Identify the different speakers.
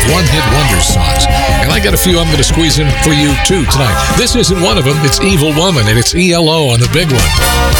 Speaker 1: one-hit wonder songs. And I got a few I'm going to squeeze in for you, too, tonight. This isn't one of them. It's Evil Woman, and it's ELO on the big one.